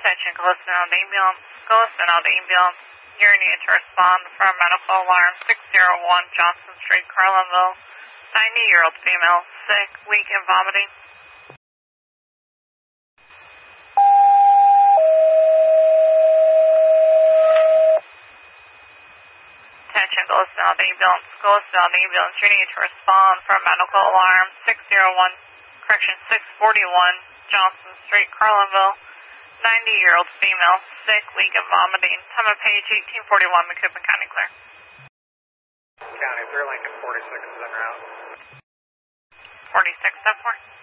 Attention, Galveston out ambulance. Galveston out ambulance. You're needed to respond for a medical alarm 601 Johnson Street, Carlinville. 90-year-old female, sick, weak, and vomiting. Attention, Galveston out ambulance. Galveston out ambulance. You're needed to respond for a medical alarm 641 Johnson Street, Carlinville. 90-year-old female, sick, weak, and vomiting. Time of page 1841, Macoupin County clear. County, 3 Lincoln 46 is en route. 46, step 4.